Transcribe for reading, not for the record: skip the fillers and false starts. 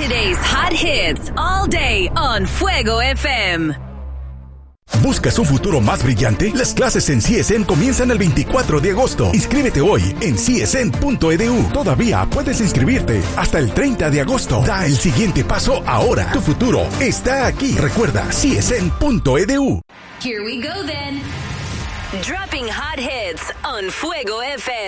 Today's hot hits all day on Fuego FM. ¿Buscas un futuro más brillante? Las clases en CSN comienzan el 24 de agosto. Inscríbete hoy en csn.edu. Todavía puedes inscribirte hasta el 30 de agosto. Da el siguiente paso ahora. Tu futuro está aquí. Recuerda, csn.edu. Here we go then. Dropping hot hits on Fuego FM.